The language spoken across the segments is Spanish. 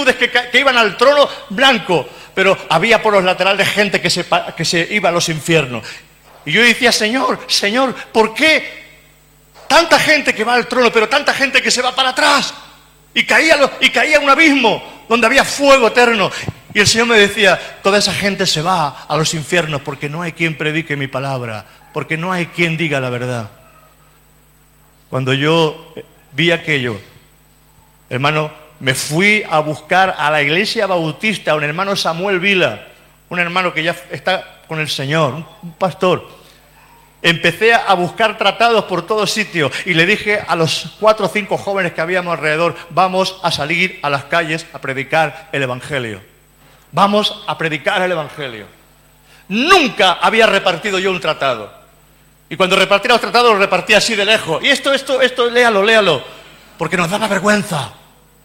multitudes que iban al trono blanco, pero había por los laterales gente que se iba a los infiernos. Y yo decía, Señor, ¿por qué tanta gente que va al trono, pero tanta gente que se va para atrás? Y caía un abismo donde había fuego eterno. Y el Señor me decía, toda esa gente se va a los infiernos porque no hay quien predique mi palabra, porque no hay quien diga la verdad. Cuando yo vi aquello, hermano, me fui a buscar a la iglesia bautista, a un hermano Samuel Vila, un hermano que ya está con el Señor, un pastor. Empecé a buscar tratados por todos sitios y le dije a los 4 o 5 jóvenes que habíamos alrededor, vamos a salir a las calles a predicar el Evangelio. Vamos a predicar el Evangelio. Nunca había repartido yo un tratado. Y cuando repartía los tratados, los repartía así de lejos. Y esto, léalo. Porque nos daba vergüenza.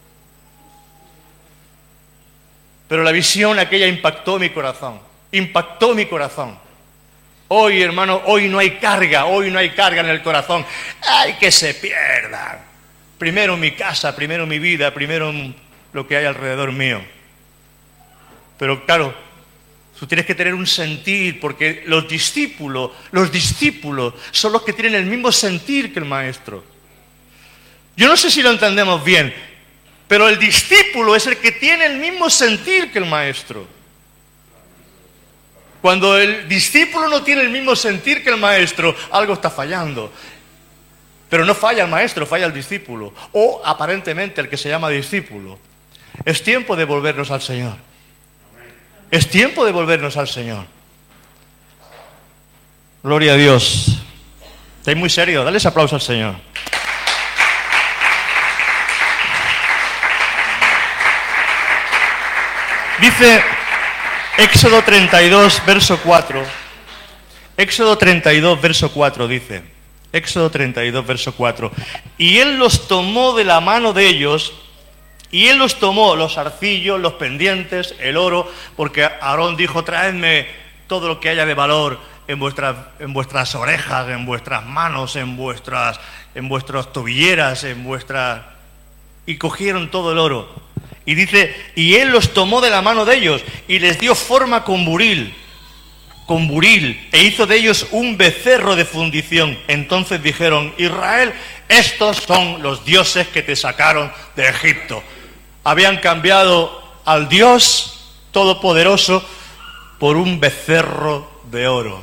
Pero la visión aquella impactó mi corazón. Impactó mi corazón. Hoy, hermano, hoy no hay carga en el corazón. ¡Ay, que se pierdan! Primero mi casa, primero mi vida, primero lo que hay alrededor mío. Pero claro, tú tienes que tener un sentir, porque los discípulos son los que tienen el mismo sentir que el maestro. Yo no sé si lo entendemos bien, pero el discípulo es el que tiene el mismo sentir que el maestro. Cuando el discípulo no tiene el mismo sentir que el maestro, algo está fallando. Pero no falla el maestro, falla el discípulo. O aparentemente el que se llama discípulo. Es tiempo de volvernos al Señor. Es tiempo de volvernos al Señor. Gloria a Dios. Estáis muy serios, dale ese aplauso al Señor. Dice Éxodo 32, verso 4. Éxodo 32, verso 4 dice. Éxodo 32, verso 4. Y él los tomó de la mano de ellos. Y él los tomó, los arcillos, los pendientes, el oro, porque Aarón dijo, traedme todo lo que haya de valor en vuestras orejas, en vuestras manos, en vuestras tobilleras, Y cogieron todo el oro. Y dice, y él los tomó de la mano de ellos y les dio forma con buril, e hizo de ellos un becerro de fundición. Entonces dijeron, Israel, estos son los dioses que te sacaron de Egipto. Habían cambiado al Dios Todopoderoso por un becerro de oro.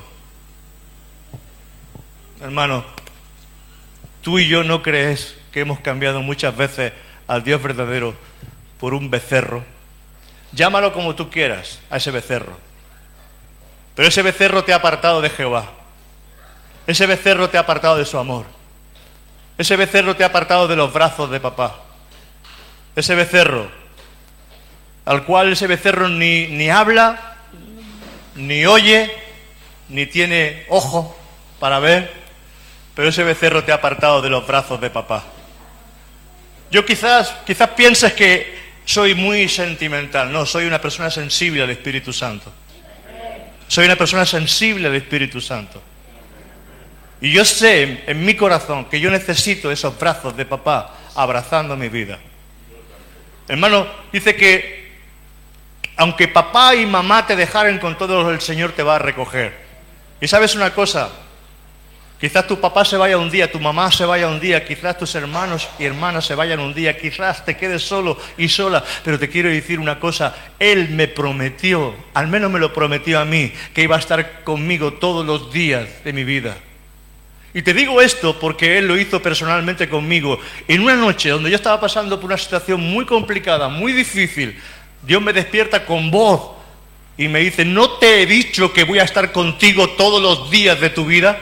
Hermano, tú y yo no crees que hemos cambiado muchas veces al Dios verdadero por un becerro. Llámalo como tú quieras a ese becerro. Pero ese becerro te ha apartado de Jehová. Ese becerro te ha apartado de su amor. Ese becerro te ha apartado de los brazos de papá. Ese becerro, al cual ese becerro ni habla, ni oye, ni tiene ojo para ver, pero ese becerro te ha apartado de los brazos de papá. Yo quizás pienses que soy muy sentimental. No, soy una persona sensible al Espíritu Santo. Soy una persona sensible al Espíritu Santo. Y yo sé en mi corazón que yo necesito esos brazos de papá abrazando mi vida. Hermano, dice que aunque papá y mamá te dejaren con todo, el Señor te va a recoger. Y sabes una cosa, quizás tu papá se vaya un día, tu mamá se vaya un día, quizás tus hermanos y hermanas se vayan un día, quizás te quedes solo y sola, pero te quiero decir una cosa, Él me prometió, al menos me lo prometió a mí, que iba a estar conmigo todos los días de mi vida. Y te digo esto porque Él lo hizo personalmente conmigo. En una noche donde yo estaba pasando por una situación muy complicada, muy difícil, Dios me despierta con voz y me dice, ¿no te he dicho que voy a estar contigo todos los días de tu vida?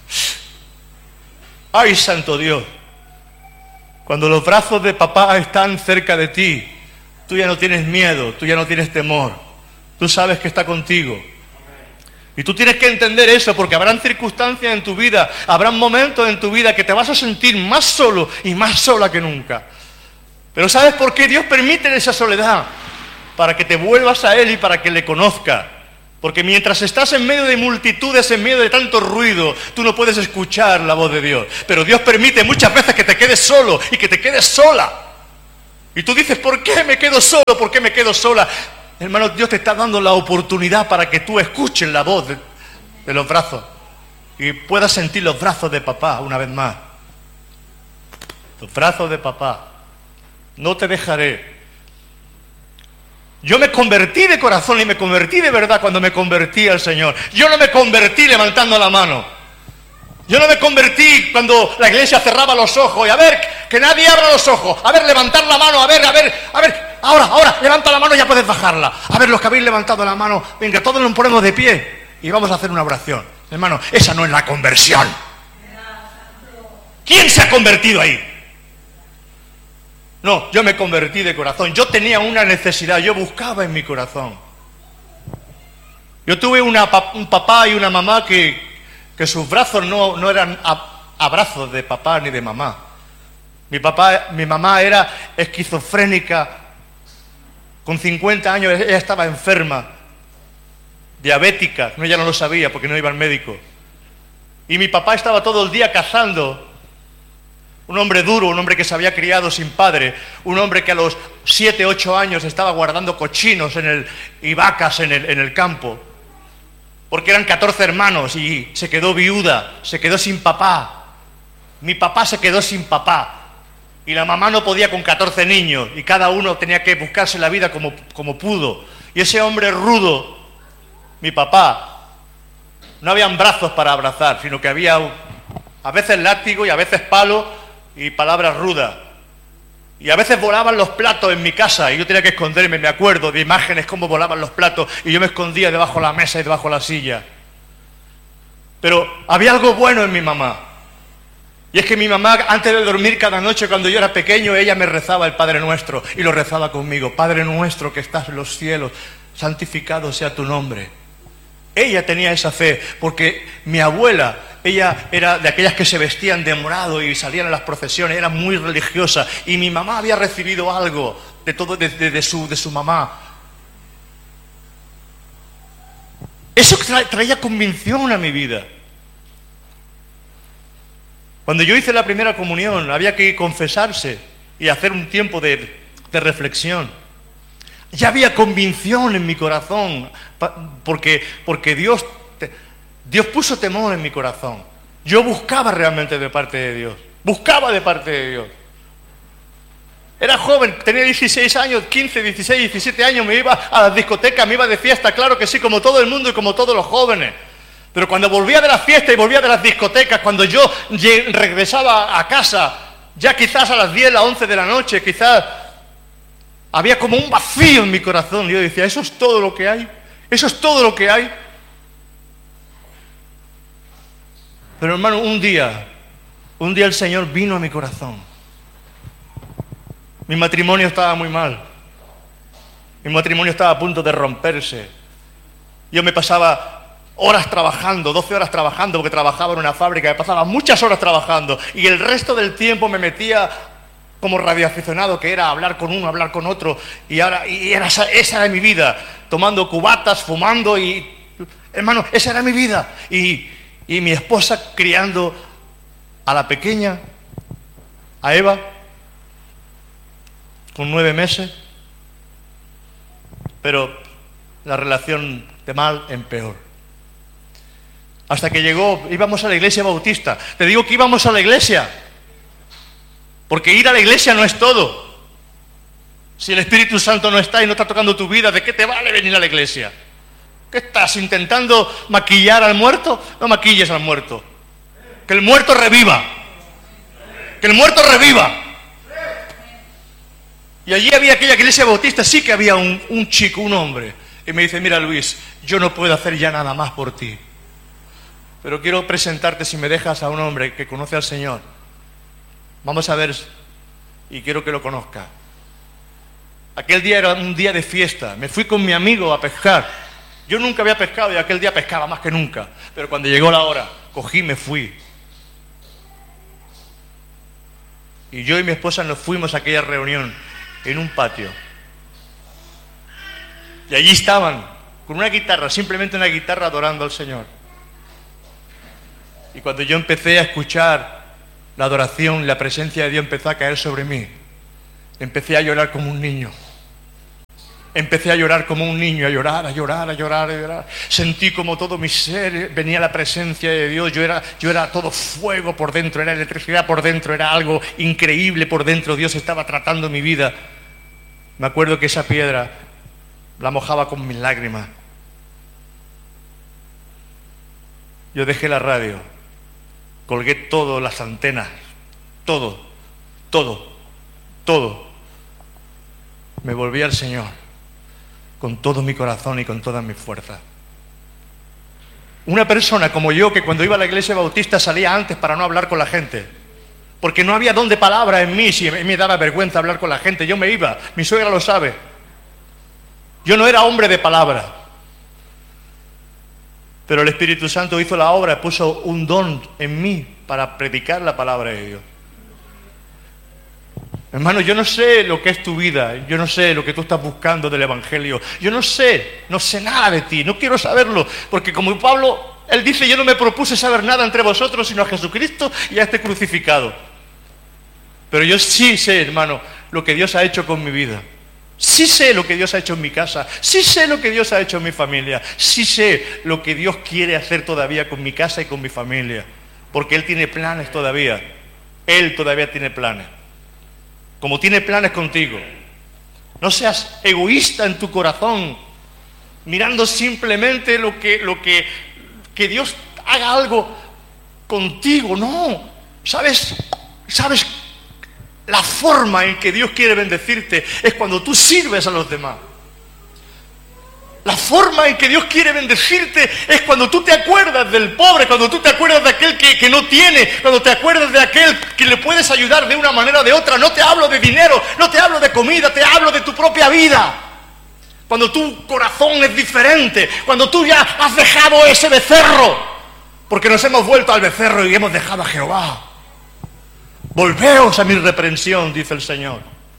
¡Ay, santo Dios! Cuando los brazos de papá están cerca de ti, tú ya no tienes miedo, tú ya no tienes temor. Tú sabes que está contigo. Y tú tienes que entender eso, porque habrán circunstancias en tu vida, habrán momentos en tu vida que te vas a sentir más solo y más sola que nunca. Pero ¿sabes por qué Dios permite esa soledad? Para que te vuelvas a Él y para que le conozcas. Porque mientras estás en medio de multitudes, en medio de tanto ruido, tú no puedes escuchar la voz de Dios. Pero Dios permite muchas veces que te quedes solo y que te quedes sola. Y tú dices, ¿por qué me quedo solo? ¿Por qué me quedo sola? Hermano, Dios te está dando la oportunidad para que tú escuches la voz de los brazos y puedas sentir los brazos de papá una vez más. Los brazos de papá. No te dejaré. Yo me convertí de corazón y me convertí de verdad cuando me convertí al Señor. Yo no me convertí levantando la mano. Yo no me convertí cuando la iglesia cerraba los ojos y a ver, que nadie abra los ojos. A ver, levantar la mano, a ver. Ahora, levanta la mano y ya puedes bajarla. A ver, los que habéis levantado la mano, venga, todos nos ponemos de pie y vamos a hacer una oración. Hermano, esa no es la conversión. ¿Quién se ha convertido ahí? No, yo me convertí de corazón. Yo tenía una necesidad, yo buscaba en mi corazón. Yo tuve un papá y una mamá que sus brazos no eran abrazos de papá ni de mamá. Mi mamá era esquizofrénica. Con 50 años ella estaba enferma, diabética. Ella no lo sabía porque no iba al médico. Y mi papá estaba todo el día cazando. Un hombre duro, un hombre que se había criado sin padre, un hombre que a los 7, 8 años estaba guardando cochinos y vacas en el campo, porque eran 14 hermanos y se quedó viuda, se quedó sin papá. Mi papá se quedó sin papá y la mamá no podía con 14 niños y cada uno tenía que buscarse la vida como pudo. Y ese hombre rudo, mi papá, no habían brazos para abrazar, sino que había a veces látigo y a veces palo y palabras rudas. Y a veces volaban los platos en mi casa y yo tenía que esconderme. Me acuerdo de imágenes cómo volaban los platos y yo me escondía debajo de la mesa y debajo de la silla. Pero había algo bueno en mi mamá. Y es que mi mamá, antes de dormir cada noche cuando yo era pequeño, ella me rezaba el Padre Nuestro y lo rezaba conmigo. Padre nuestro que estás en los cielos, santificado sea tu nombre. Ella tenía esa fe porque mi abuela, ella era de aquellas que se vestían de morado y salían en las procesiones, era muy religiosa y mi mamá había recibido algo de su mamá. Eso traía convicción a mi vida. Cuando yo hice la primera comunión había que confesarse y hacer un tiempo de reflexión. Ya había convicción en mi corazón, porque Dios puso temor en mi corazón. Yo buscaba realmente de parte de Dios. Buscaba de parte de Dios. Era joven, tenía 16 años, 15, 16, 17 años, me iba a las discotecas, me iba de fiesta, claro que sí, como todo el mundo y como todos los jóvenes. Pero cuando volvía de la fiesta y volvía de las discotecas, cuando yo regresaba a casa, ya quizás a las 10, las 11 de la noche, quizás había como un vacío en mi corazón. Y yo decía, ¿eso es todo lo que hay? ¿Eso es todo lo que hay? Pero hermano, un día el Señor vino a mi corazón. Mi matrimonio estaba muy mal. Mi matrimonio estaba a punto de romperse. Yo me pasaba horas trabajando, 12 horas trabajando, porque trabajaba en una fábrica, me pasaba muchas horas trabajando. Y el resto del tiempo me metía como radioaficionado, que era hablar con uno, hablar con otro. Esa era mi vida, tomando cubatas, fumando y... Hermano, esa era mi vida. Y mi esposa criando a la pequeña, a Eva, con 9 meses, pero la relación de mal en peor. Hasta que íbamos a la iglesia bautista. Te digo que íbamos a la iglesia, porque ir a la iglesia no es todo. Si el Espíritu Santo no está y no está tocando tu vida, ¿de qué te vale venir a la iglesia? ¿Qué estás intentando maquillar al muerto? No maquilles al muerto. Que el muerto reviva. Que el muerto reviva. Y allí había aquella iglesia bautista, sí que había un chico, un hombre. Y me dice, mira Luis, yo no puedo hacer ya nada más por ti. Pero quiero presentarte, si me dejas, a un hombre que conoce al Señor. Vamos a ver, y quiero que lo conozca. Aquel día era un día de fiesta. Me fui con mi amigo a pescar. Yo nunca había pescado y aquel día pescaba más que nunca. Pero cuando llegó la hora, cogí y me fui. Y yo y mi esposa nos fuimos a aquella reunión en un patio. Y allí estaban, con una guitarra, simplemente una guitarra, adorando al Señor. Y cuando yo empecé a escuchar la adoración, la presencia de Dios empezó a caer sobre mí. empecé a llorar como un niño. Empecé a llorar como un niño, a llorar, a llorar, a llorar, a llorar. Sentí como todo mi ser venía la presencia de Dios. Yo era todo fuego por dentro, era electricidad por dentro, era algo increíble por dentro. Dios estaba tratando mi vida. Me acuerdo que esa piedra la mojaba con mis lágrimas. Yo dejé la radio, colgué todas las antenas, todo. Me volví al Señor con todo mi corazón y con todas mis fuerzas. Una persona como yo, que cuando iba a la iglesia bautista salía antes para no hablar con la gente, porque no había don de palabra en mí, si me daba vergüenza hablar con la gente, yo me iba, mi suegra lo sabe. Yo no era hombre de palabra, pero el Espíritu Santo hizo la obra, puso un don en mí para predicar la palabra de Dios. Hermano, yo no sé lo que es tu vida, yo no sé lo que tú estás buscando del Evangelio, yo no sé nada de ti, no quiero saberlo, porque como Pablo, él dice, yo no me propuse saber nada entre vosotros, sino a Jesucristo y a este crucificado. Pero yo sí sé, hermano, lo que Dios ha hecho con mi vida. Sí sé lo que Dios ha hecho en mi casa, sí sé lo que Dios ha hecho en mi familia, sí sé lo que Dios quiere hacer todavía con mi casa y con mi familia, porque Él tiene planes todavía, Él todavía tiene planes. Como tiene planes contigo. No seas egoísta en tu corazón, mirando simplemente que Dios haga algo contigo. No, ¿sabes? La forma en que Dios quiere bendecirte es cuando tú sirves a los demás. La forma en que Dios quiere bendecirte es cuando tú te acuerdas del pobre, cuando tú te acuerdas de aquel que no tiene, cuando te acuerdas de aquel que le puedes ayudar de una manera o de otra. No te hablo de dinero, no te hablo de comida, te hablo de tu propia vida. Cuando tu corazón es diferente, cuando tú ya has dejado ese becerro, porque nos hemos vuelto al becerro y hemos dejado a Jehová. Volveos a mi reprensión, dice el Señor.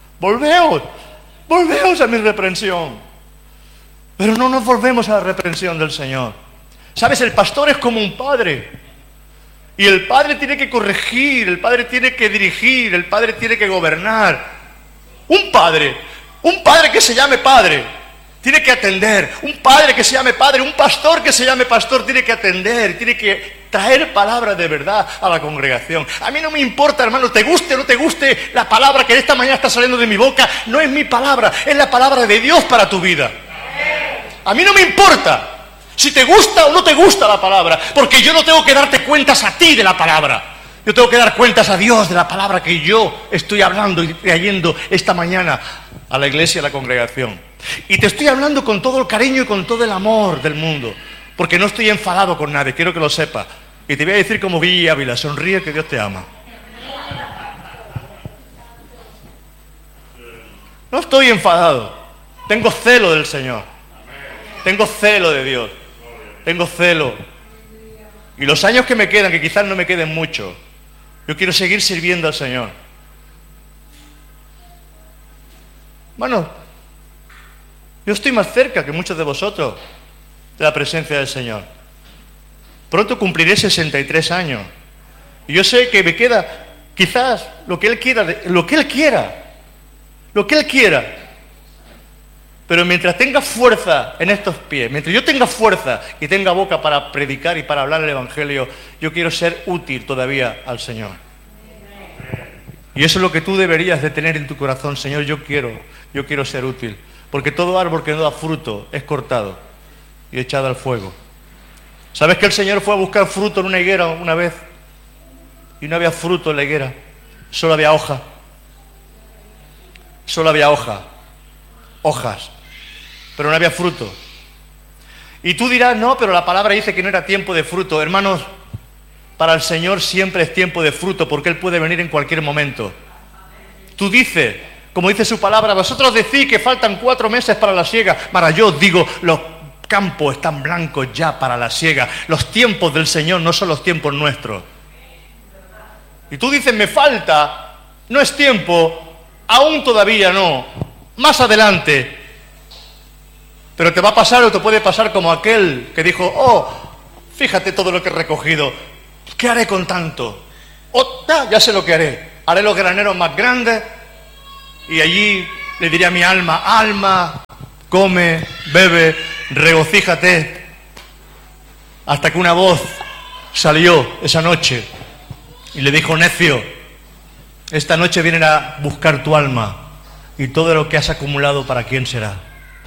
Volveos a mi reprensión. Pero no nos volvemos a la reprensión del Señor. ¿Sabes? El pastor es como un padre. Y el padre tiene que corregir, el padre tiene que dirigir, el padre tiene que gobernar. Un padre que se llame padre, tiene que atender. Un padre que se llame padre, un pastor que se llame pastor, tiene que atender, tiene que traer palabra de verdad a la congregación. A mí no me importa, hermano, te guste o no te guste la palabra que esta mañana está saliendo de mi boca, no es mi palabra, es la palabra de Dios para tu vida. A mí no me importa si te gusta o no te gusta la palabra, porque yo no tengo que darte cuentas a ti de la palabra. Yo tengo que dar cuentas a Dios de la palabra que yo estoy hablando y trayendo esta mañana a la iglesia, a la congregación. Y te estoy hablando con todo el cariño y con todo el amor del mundo, porque no estoy enfadado con nadie, quiero que lo sepas. Y te voy a decir como Villa Ávila, sonríe que Dios te ama. No estoy enfadado, tengo celo del Señor. Tengo celo de Dios, tengo celo. Y los años que me quedan, que quizás no me queden mucho, yo quiero seguir sirviendo al Señor. Bueno, yo estoy más cerca que muchos de vosotros de la presencia del Señor. Pronto cumpliré 63 años. Y yo sé que me queda quizás lo que Él quiera. Pero mientras tenga fuerza en estos pies, mientras yo tenga fuerza y tenga boca para predicar y para hablar el Evangelio, yo quiero ser útil todavía al Señor. Y eso es lo que tú deberías de tener en tu corazón. Señor, yo quiero ser útil. Porque todo árbol que no da fruto es cortado y echado al fuego. ¿Sabes que el Señor fue a buscar fruto en una higuera una vez? Y no había fruto en la higuera, solo había hoja. Hojas. Pero no había fruto. Y tú dirás, no, pero la palabra dice que no era tiempo de fruto. Hermanos, para el Señor siempre es tiempo de fruto, porque Él puede venir en cualquier momento. Tú dices, como dice su palabra, vosotros decís que faltan 4 meses para la siega. Para yo digo, los campos están blancos ya para la siega. Los tiempos del Señor no son los tiempos nuestros. Y tú dices, me falta, no es tiempo, aún todavía no, más adelante. Pero te va a pasar o te puede pasar como aquel que dijo, oh, fíjate todo lo que he recogido, ¿qué haré con tanto? Oh, ya sé lo que haré los graneros más grandes Y allí le diría a mi alma, alma, come, bebe, regocíjate. Hasta que una voz salió esa noche y le dijo, necio, esta noche vienen a buscar tu alma y todo lo que has acumulado, ¿para quién será?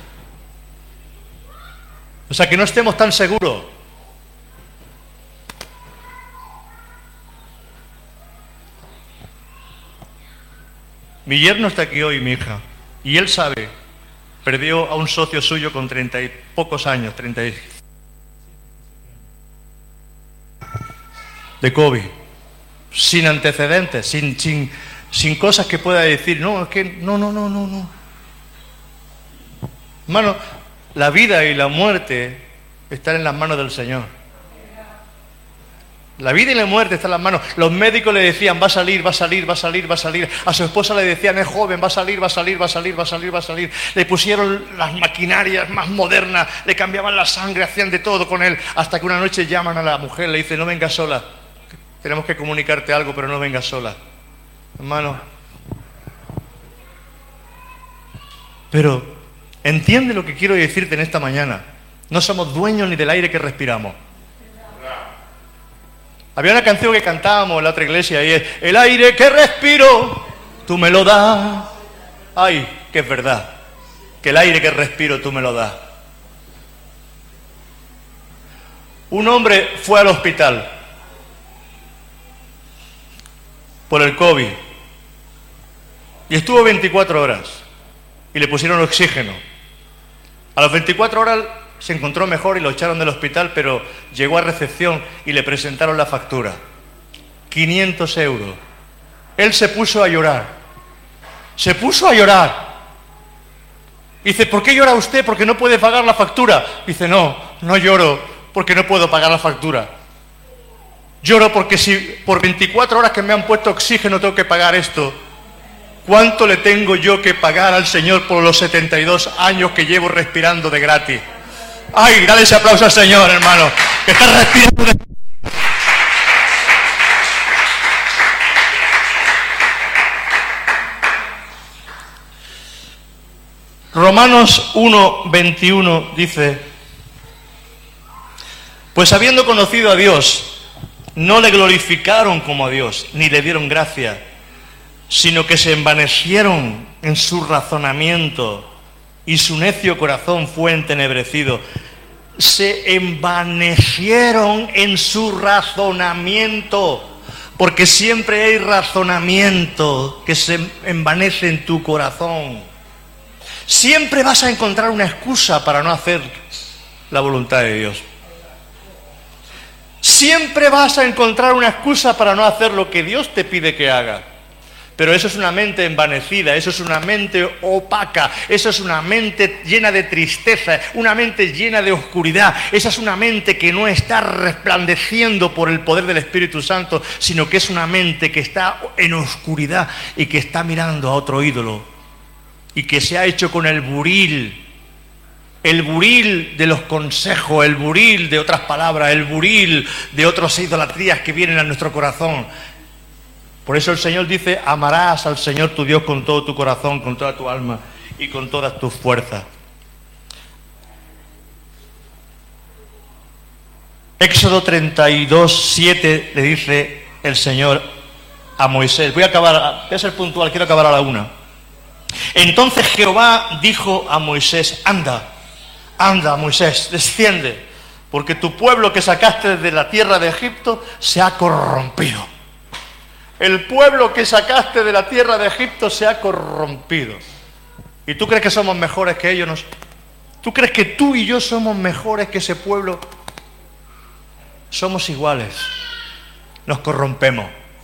O sea, que no estemos tan seguros. Mi yerno está aquí hoy, mi hija, y él sabe, perdió a un socio suyo con 30 y pocos años, 30 de COVID, sin antecedentes, sin cosas que pueda decir, no, es que no. Hermano, la vida y la muerte están en las manos del Señor. La vida y la muerte están en las manos. Los médicos le decían, va a salir. A su esposa le decían, es joven, va a salir. Le pusieron las maquinarias más modernas, le cambiaban la sangre, hacían de todo con él, hasta que una noche llaman a la mujer, le dicen, no vengas sola. Tenemos que comunicarte algo, pero no vengas sola. Hermano. Pero entiende lo que quiero decirte en esta mañana. No somos dueños ni del aire que respiramos. Había una canción que cantábamos en la otra iglesia y es, el aire que respiro, tú me lo das. Ay, que es verdad, que el aire que respiro tú me lo das. Un hombre fue al hospital por el COVID y estuvo 24 horas y le pusieron oxígeno. A las 24 horas se encontró mejor y lo echaron del hospital, pero llegó a recepción y le presentaron la factura. 500 euros. Él se puso a llorar. Dice, ¿por qué llora usted? Porque no puede pagar la factura. Dice, no lloro porque no puedo pagar la factura. Lloro porque si por 24 horas que me han puesto oxígeno tengo que pagar esto, ¿cuánto le tengo yo que pagar al Señor por los 72 años que llevo respirando de gratis? Ay, dale ese aplauso al Señor, hermano, que está respirando de... Romanos 1:21 dice, pues habiendo conocido a Dios, no le glorificaron como a Dios, ni le dieron gracia, sino que se envanecieron en su razonamiento y su necio corazón fue entenebrecido. Se envanecieron en su razonamiento, porque siempre hay razonamiento que se envanece en tu corazón. Siempre vas a encontrar una excusa para no hacer la voluntad de Dios. Siempre vas a encontrar una excusa para no hacer lo que Dios te pide que haga. Pero eso es una mente envanecida, eso es una mente opaca, eso es una mente llena de tristeza, una mente llena de oscuridad. Esa es una mente que no está resplandeciendo por el poder del Espíritu Santo, sino que es una mente que está en oscuridad y que está mirando a otro ídolo y que se ha hecho con el buril de los consejos, el buril de otras palabras, el buril de otras idolatrías que vienen a nuestro corazón. Por eso el Señor dice, amarás al Señor tu Dios con todo tu corazón, con toda tu alma y con todas tus fuerzas. Éxodo 32:7 le dice el Señor a Moisés. Voy a ser puntual, quiero acabar a la 1. Entonces Jehová dijo a Moisés, anda Moisés, desciende, porque tu pueblo que sacaste de la tierra de Egipto se ha corrompido. El pueblo que sacaste de la tierra de Egipto se ha corrompido. ¿Y tú crees que somos mejores que ellos? ¿Tú crees que tú y yo somos mejores que ese pueblo? Somos iguales. Nos corrompemos.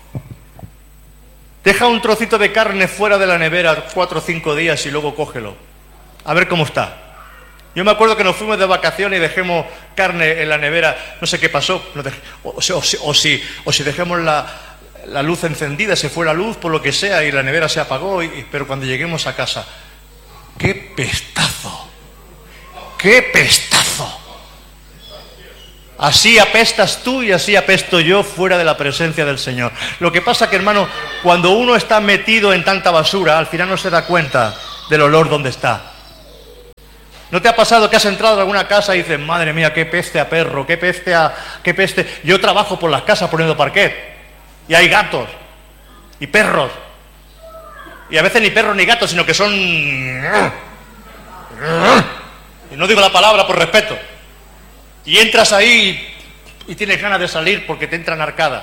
Deja un trocito de carne fuera de la nevera 4 o 5 días y luego cógelo. A ver cómo está. Yo me acuerdo que nos fuimos de vacaciones y dejemos carne en la nevera. No sé qué pasó. O si dejemos la luz encendida, se fue la luz por lo que sea y la nevera se apagó, pero cuando lleguemos a casa, ¡qué pestazo! ¡Qué pestazo! Así apestas tú y así apesto yo fuera de la presencia del Señor. Lo que pasa que, hermano, cuando uno está metido en tanta basura, al final no se da cuenta del olor donde está. ¿No te ha pasado que has entrado en alguna casa y dices, madre mía, qué peste a perro, qué peste? Yo trabajo por las casas poniendo parquet y hay gatos y perros. Y a veces ni perros ni gatos, sino que son... Y no digo la palabra por respeto. Y entras ahí y tienes ganas de salir porque te entran arcadas.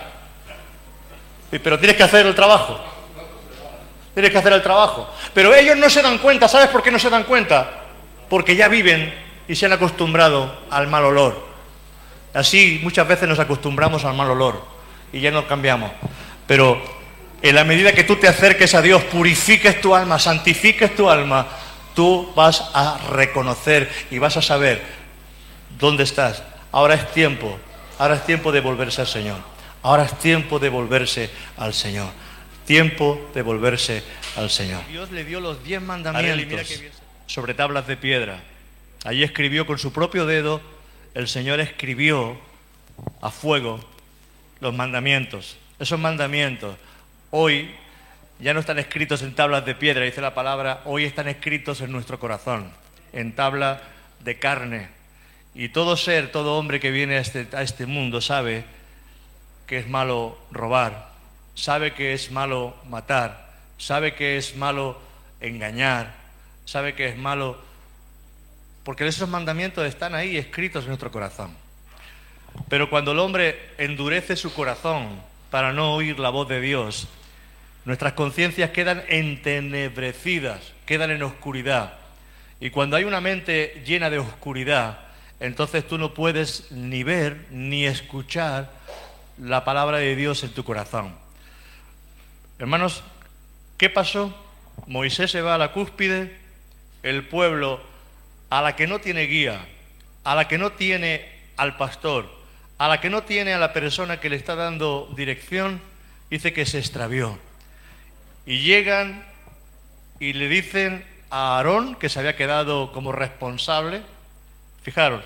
Pero tienes que hacer el trabajo. Tienes que hacer el trabajo. Pero ellos no se dan cuenta. ¿Sabes por qué no se dan cuenta? Porque ya viven y se han acostumbrado al mal olor. Así muchas veces nos acostumbramos al mal olor y ya no cambiamos. Pero en la medida que tú te acerques a Dios, purifiques tu alma, santifiques tu alma, tú vas a reconocer y vas a saber ¿dónde estás? Ahora es tiempo de volverse al Señor. Ahora es tiempo de volverse al Señor. Tiempo de volverse al Señor. Dios le dio los 10 mandamientos sobre tablas de piedra. Allí escribió con su propio dedo, el Señor escribió a fuego los mandamientos. Esos mandamientos hoy ya no están escritos en tablas de piedra, dice la palabra, hoy están escritos en nuestro corazón, en tabla de carne. Y todo ser, todo hombre que viene a este mundo sabe que es malo robar, sabe que es malo matar, sabe que es malo engañar, sabe que es malo... Porque esos mandamientos están ahí escritos en nuestro corazón. Pero cuando el hombre endurece su corazón para no oír la voz de Dios, nuestras conciencias quedan entenebrecidas, quedan en oscuridad. Y cuando hay una mente llena de oscuridad, entonces tú no puedes ni ver ni escuchar la palabra de Dios en tu corazón. Hermanos, ¿qué pasó? Moisés se va a la cúspide, el pueblo, a la que no tiene guía, a la que no tiene al pastor, a la que no tiene a la persona que le está dando dirección, dice que se extravió. Y llegan y le dicen a Aarón, que se había quedado como responsable. Fijaros,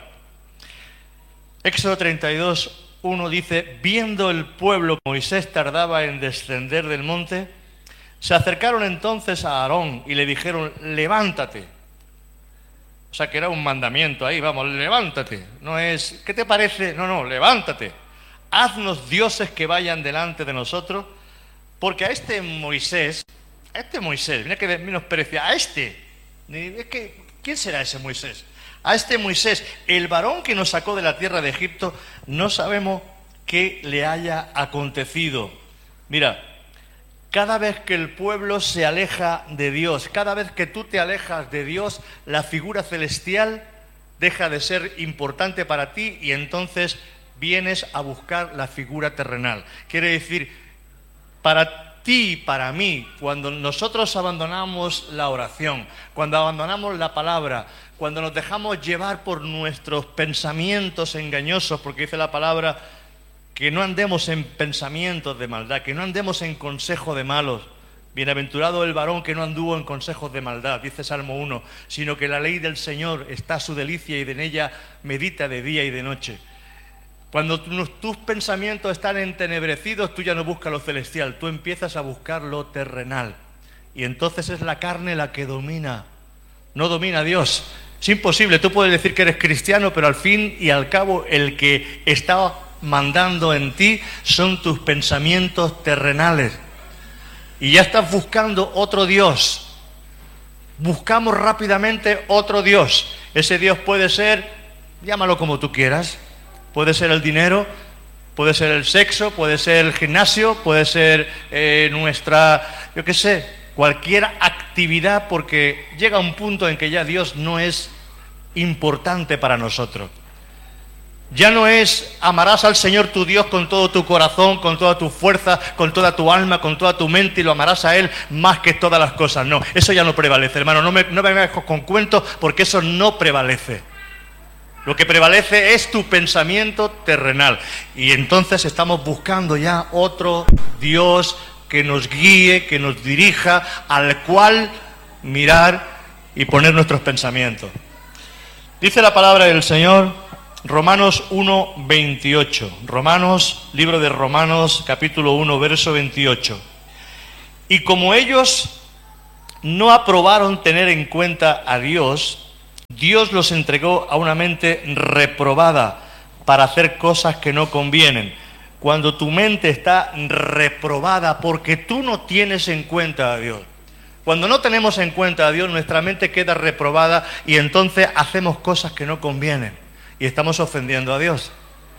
Éxodo 32:1 dice, viendo el pueblo que Moisés tardaba en descender del monte, se acercaron entonces a Aarón y le dijeron, levántate. O sea que era un mandamiento ahí, vamos, levántate. No es, ¿qué te parece? No, levántate. Haznos dioses que vayan delante de nosotros, porque a este Moisés, mira que menosprecia, es que, ¿quién será ese Moisés? A este Moisés, el varón que nos sacó de la tierra de Egipto, no sabemos qué le haya acontecido. Mira, cada vez que el pueblo se aleja de Dios, cada vez que tú te alejas de Dios, la figura celestial deja de ser importante para ti y entonces vienes a buscar la figura terrenal. Quiere decir, para ti y para mí, cuando nosotros abandonamos la oración, cuando abandonamos la palabra, cuando nos dejamos llevar por nuestros pensamientos engañosos, porque dice la palabra que no andemos en pensamientos de maldad, que no andemos en consejo de malos. Bienaventurado el varón que no anduvo en consejos de maldad, dice Salmo 1, sino que la ley del Señor está su delicia y en ella medita de día y de noche. Cuando tus pensamientos están entenebrecidos, tú ya no buscas lo celestial, tú empiezas a buscar lo terrenal. Y entonces es la carne la que domina, no domina a Dios. Es imposible, tú puedes decir que eres cristiano, pero al fin y al cabo el que está mandando en ti son tus pensamientos terrenales. Y ya estás buscando otro Dios. Buscamos rápidamente otro Dios. Ese Dios puede ser, llámalo como tú quieras, puede ser el dinero, puede ser el sexo, puede ser el gimnasio, puede ser yo qué sé, cualquier actividad, porque llega un punto en que ya Dios no es importante para nosotros. Ya no es amarás al Señor tu Dios con todo tu corazón, con toda tu fuerza, con toda tu alma, con toda tu mente, y lo amarás a Él más que todas las cosas. No, eso ya no prevalece, hermano. No me vengas con cuentos, porque eso no prevalece. Lo que prevalece es tu pensamiento terrenal. Y entonces estamos buscando ya otro Dios que nos guíe, que nos dirija, al cual mirar y poner nuestros pensamientos. Dice la palabra del Señor Romanos 1, 28. Romanos, libro de Romanos, capítulo 1, verso 28. Y como ellos no aprobaron tener en cuenta a Dios, Dios los entregó a una mente reprobada para hacer cosas que no convienen. Cuando tu mente está reprobada porque tú no tienes en cuenta a Dios. Cuando no tenemos en cuenta a Dios, nuestra mente queda reprobada y entonces hacemos cosas que no convienen y estamos ofendiendo a Dios.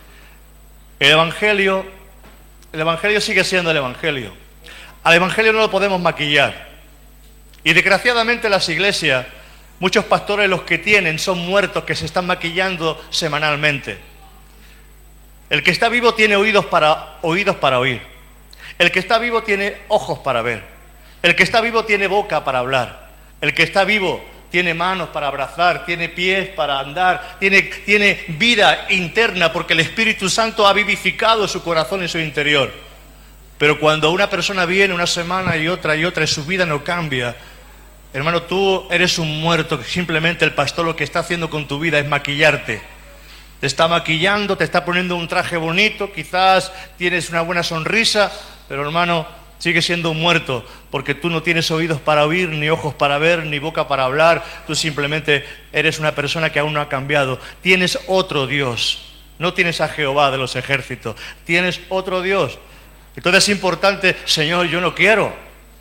El Evangelio sigue siendo el Evangelio. Al Evangelio no lo podemos maquillar. Y desgraciadamente las iglesias, muchos pastores los que tienen son muertos que se están maquillando semanalmente. El que está vivo tiene oídos para oír. El que está vivo tiene ojos para ver. El que está vivo tiene boca para hablar. El que está vivo tiene manos para abrazar, tiene pies para andar, tiene vida interna porque el Espíritu Santo ha vivificado su corazón y su interior. Pero cuando una persona viene una semana y otra y su vida no cambia, hermano, tú eres un muerto, que simplemente el pastor lo que está haciendo con tu vida es maquillarte. Te está maquillando, te está poniendo un traje bonito, quizás tienes una buena sonrisa, pero hermano, sigue siendo un muerto, porque tú no tienes oídos para oír, ni ojos para ver, ni boca para hablar. Tú simplemente eres una persona que aún no ha cambiado. Tienes otro Dios. No tienes a Jehová de los ejércitos. Tienes otro Dios. Entonces es importante, Señor, yo no quiero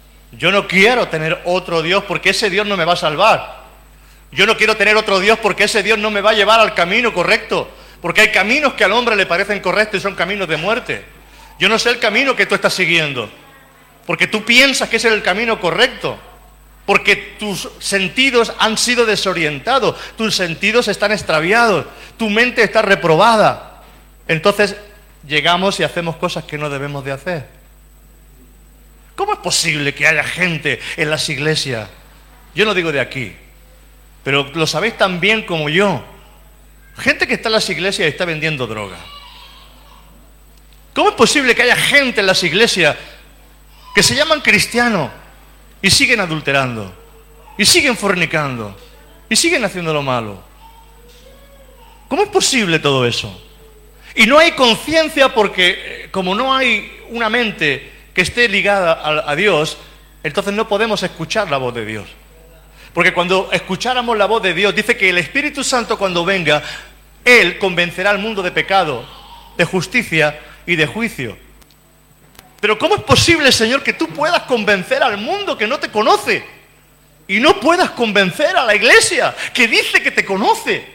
tener otro Dios porque ese Dios no me va a salvar. Yo no quiero tener otro Dios porque ese Dios no me va a llevar al camino correcto. Porque hay caminos que al hombre le parecen correctos y son caminos de muerte. Yo no sé el camino que tú estás siguiendo. Porque tú piensas que ese es el camino correcto. Porque tus sentidos han sido desorientados. Tus sentidos están extraviados. Tu mente está reprobada. Entonces llegamos y hacemos cosas que no debemos de hacer. ¿Cómo es posible que haya gente en las iglesias? Yo no digo de aquí, pero lo sabéis tan bien como yo. Gente que está en las iglesias y está vendiendo droga. ¿Cómo es posible que haya gente en las iglesias que se llaman cristianos y siguen adulterando, y siguen fornicando, y siguen haciendo lo malo? ¿Cómo es posible todo eso? Y no hay conciencia porque como no hay una mente que esté ligada a Dios, entonces no podemos escuchar la voz de Dios. Porque cuando escucháramos la voz de Dios, dice que el Espíritu Santo cuando venga, Él convencerá al mundo de pecado, de justicia y de juicio. Pero ¿cómo es posible, Señor, que tú puedas convencer al mundo que no te conoce y no puedas convencer a la iglesia que dice que te conoce?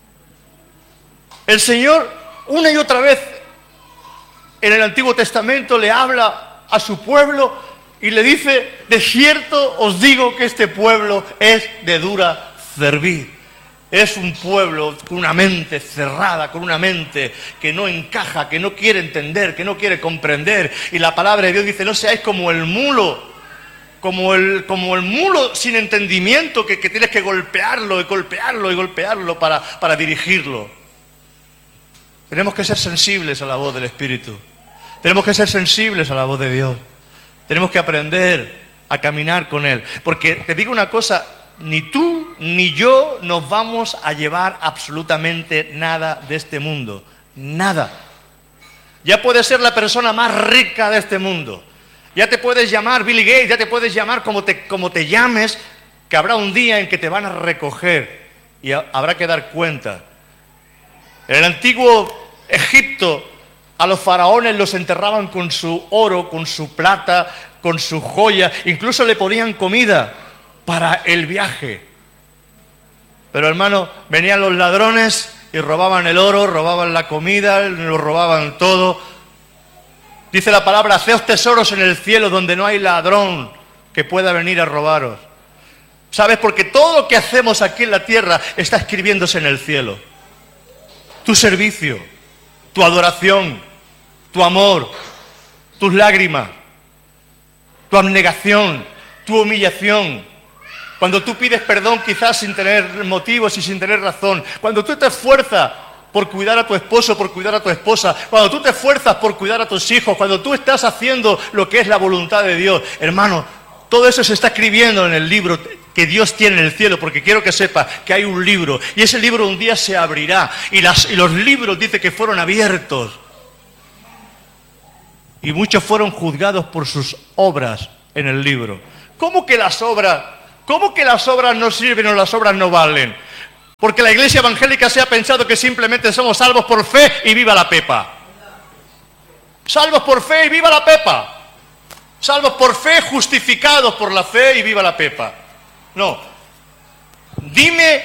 El Señor una y otra vez en el Antiguo Testamento le habla a su pueblo y le dice: de cierto os digo que este pueblo es de dura cerviz. Es un pueblo con una mente cerrada, con una mente que no encaja, que no quiere entender, que no quiere comprender. Y la palabra de Dios dice: no seáis como el mulo, como el mulo sin entendimiento que tienes que golpearlo y golpearlo y golpearlo para dirigirlo. Tenemos que ser sensibles a la voz del Espíritu. Tenemos que ser sensibles a la voz de Dios. Tenemos que aprender a caminar con Él. Porque te digo una cosa, ni tú ni yo nos vamos a llevar absolutamente nada de este mundo. Nada. Ya puedes ser la persona más rica de este mundo. Ya te puedes llamar Billy Gates, ya te puedes llamar como te llames, que habrá un día en que te van a recoger y habrá que dar cuenta. En el antiguo Egipto, a los faraones los enterraban con su oro, con su plata, con su joya, incluso le ponían comida para el viaje. Pero hermano, venían los ladrones y robaban el oro, robaban la comida, lo robaban todo. Dice la palabra: haceos tesoros en el cielo donde no hay ladrón que pueda venir a robaros. ¿Sabes? Porque todo lo que hacemos aquí en la tierra está escribiéndose en el cielo. Tu servicio, tu adoración, tu amor, tus lágrimas, tu abnegación, tu humillación. Cuando tú pides perdón quizás sin tener motivos y sin tener razón. Cuando tú te esfuerzas por cuidar a tu esposo, por cuidar a tu esposa. Cuando tú te esfuerzas por cuidar a tus hijos. Cuando tú estás haciendo lo que es la voluntad de Dios. Hermano, todo eso se está escribiendo en el libro. que Dios tiene en el cielo, porque quiero que sepa que hay un libro, y ese libro un día se abrirá, y los libros dice que fueron abiertos, y muchos fueron juzgados por sus obras en el libro. ¿Cómo que las obras no sirven o las obras no valen? Porque la iglesia evangélica se ha pensado que simplemente somos salvos por fe y viva la pepa. Salvos por fe y viva la pepa. Salvos por fe, justificados por la fe y viva la pepa. No. Dime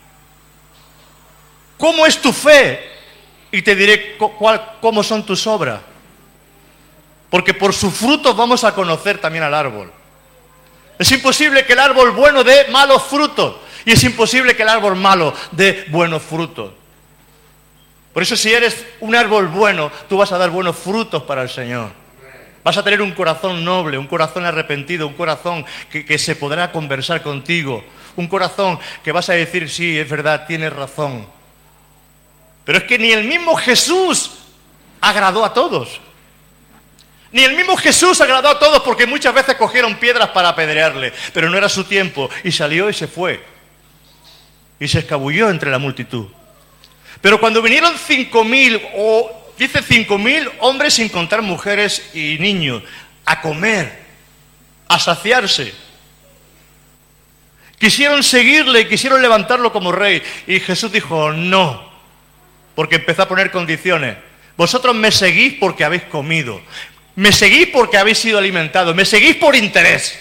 cómo es tu fe y te diré cómo son tus obras. Porque por sus frutos vamos a conocer también al árbol. Es imposible que el árbol bueno dé malos frutos. Y es imposible que el árbol malo dé buenos frutos. Por eso si eres un árbol bueno, tú vas a dar buenos frutos para el Señor. Vas a tener un corazón noble, un corazón arrepentido, un corazón que se podrá conversar contigo. Un corazón que vas a decir, sí, es verdad, tienes razón. Pero es que ni el mismo Jesús agradó a todos. Ni el mismo Jesús agradó a todos, porque muchas veces cogieron piedras para apedrearle. Pero no era su tiempo, y salió y se fue. Y se escabulló entre la multitud. Pero cuando vinieron 5.000, o dice 5.000 hombres sin contar mujeres y niños, a comer, a saciarse, quisieron seguirle y quisieron levantarlo como rey. Y Jesús dijo, no, porque empezó a poner condiciones. Vosotros me seguís porque habéis comido. Me seguís porque habéis sido alimentados. Me seguís por interés.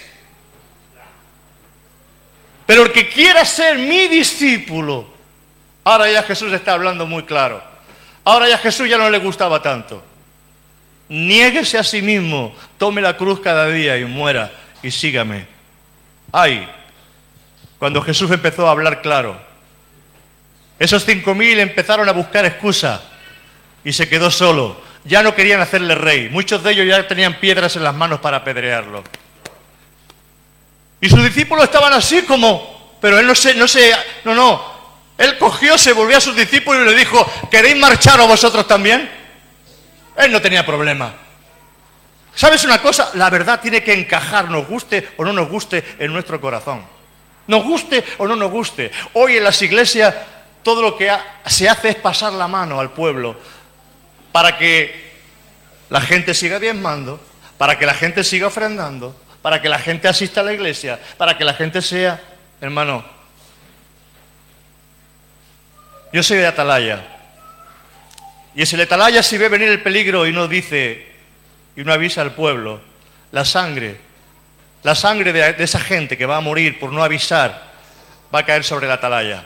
Pero el que quiera ser mi discípulo, ahora ya Jesús está hablando muy claro. Ahora ya Jesús ya no le gustaba tanto. Niéguese a sí mismo, tome la cruz cada día y muera y sígame. Ay, cuando Jesús empezó a hablar claro, esos 5.000 empezaron a buscar excusa y se quedó solo. Ya no querían hacerle rey. Muchos de ellos ya tenían piedras en las manos para apedrearlo. Y sus discípulos estaban así como, pero él no. Él cogió, se volvió a sus discípulos y le dijo, ¿queréis marcharos vosotros también? Él no tenía problema. ¿Sabes una cosa? La verdad tiene que encajar, nos guste o no nos guste, en nuestro corazón. Nos guste o no nos guste. Hoy en las iglesias todo lo que se hace es pasar la mano al pueblo para que la gente siga diezmando, para que la gente siga ofrendando, para que la gente asista a la iglesia, para que la gente sea, hermano. Yo soy de Atalaya. Y es el Atalaya, si ve venir el peligro y no dice, y no avisa al pueblo, la sangre de esa gente que va a morir por no avisar, va a caer sobre el Atalaya.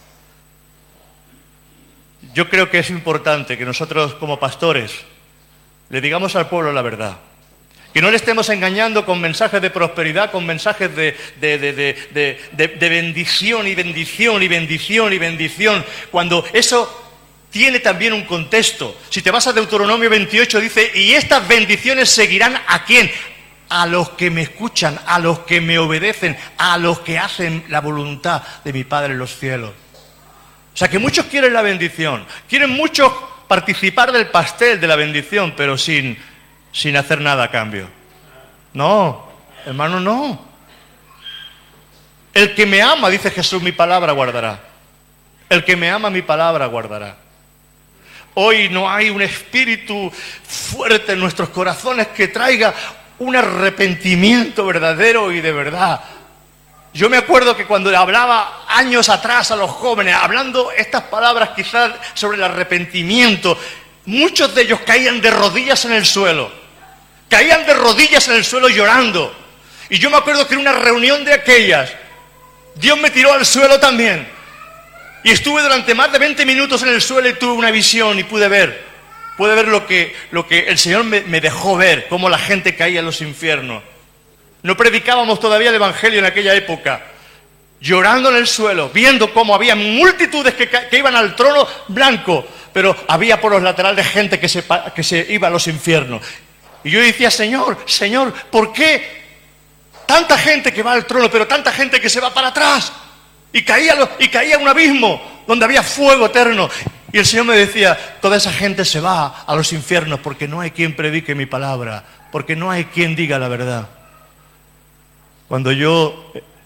Yo creo que es importante que nosotros como pastores le digamos al pueblo la verdad. Que no le estemos engañando con mensajes de prosperidad, con mensajes de bendición y bendición y bendición y bendición, cuando eso tiene también un contexto. Si te vas a Deuteronomio 28 dice, y estas bendiciones seguirán ¿a quién? A los que me escuchan, a los que me obedecen, a los que hacen la voluntad de mi Padre en los cielos. O sea que muchos quieren la bendición, quieren muchos participar del pastel de la bendición, pero sin hacer nada a cambio. No, hermano, no. El que me ama, dice Jesús, mi palabra guardará. El que me ama, mi palabra guardará. Hoy no hay un espíritu fuerte en nuestros corazones que traiga un arrepentimiento verdadero y de verdad. Yo me acuerdo que cuando hablaba años atrás a los jóvenes, hablando estas palabras quizás sobre el arrepentimiento, muchos de ellos caían de rodillas en el suelo. Caían de rodillas en el suelo llorando. Y yo me acuerdo que en una reunión de aquellas, Dios me tiró al suelo también. Y estuve durante más de 20 minutos en el suelo y tuve una visión y pude ver lo que el Señor me dejó ver, cómo la gente caía en los infiernos. No predicábamos todavía el Evangelio en aquella época. Llorando en el suelo, viendo cómo había multitudes que iban al trono blanco, pero había por los laterales gente que se iba a los infiernos. Y yo decía, Señor, ¿por qué tanta gente que va al trono, pero tanta gente que se va para atrás? Y caía un abismo donde había fuego eterno. Y el Señor me decía, toda esa gente se va a los infiernos porque no hay quien predique mi palabra, porque no hay quien diga la verdad. Cuando yo